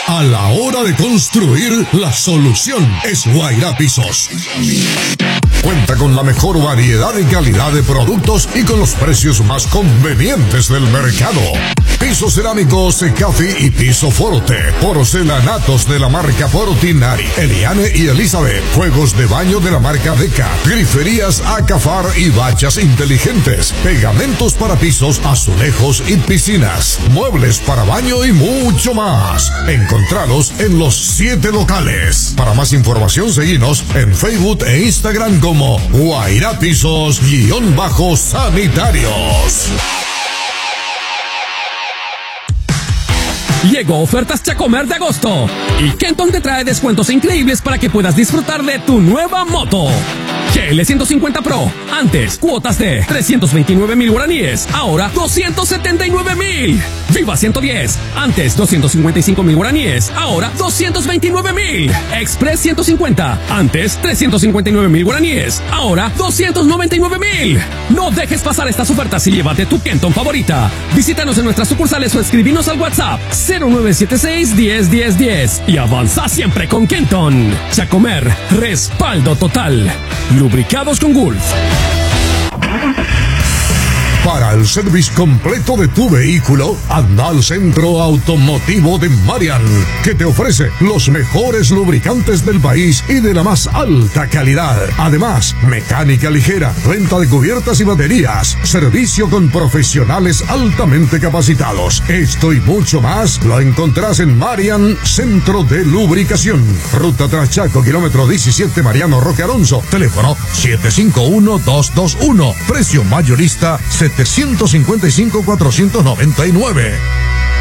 A la hora de construir, la solución es Guairá Pisos. Cuenta con la mejor variedad y calidad de productos y con los precios más convenientes del mercado. Piso cerámico Secafi y piso Forte. Porcelanatos de la marca Portinari, Eliane y Elizabeth. Juegos de baño de la marca Deca. Griferías Acafar y bachas inteligentes. Pegamentos para pisos, azulejos y piscinas. Muebles para baño y mucho más. Encontrados en los 7 locales. Para más información, seguinos en Facebook e Instagram como Guairá Pisos_sanitarios. Llegó Ofertas Chacomer de agosto y Kenton te trae descuentos increíbles para que puedas disfrutar de tu nueva moto. GL 150 Pro, antes cuotas de 329,000 guaraníes, ahora 279,000. Viva 110, antes 255,000 guaraníes, ahora 229,000. Express 150, antes 359,000 guaraníes, ahora 299,000. No dejes pasar estas ofertas y llévate tu Kenton favorita. Visítanos en nuestras sucursales o escribinos al WhatsApp 0976 10 10 10 y avanza siempre con Kenton. Chacomer, respaldo total. Lubricados con Gulf. Para el servicio completo de tu vehículo, anda al Centro Automotivo de Marian, que te ofrece los mejores lubricantes del país y de la más alta calidad. Además, mecánica ligera, venta de cubiertas y baterías, servicio con profesionales altamente capacitados. Esto y mucho más lo encontrás en Marian Centro de Lubricación. Ruta Trachaco, kilómetro 17, Mariano Roque Alonso. Teléfono 751-221. Precio mayorista 755,499.